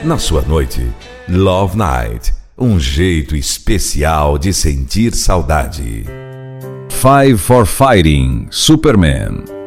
Na sua noite, Love Night, um jeito especial de sentir saudade. Five for Fighting, Superman.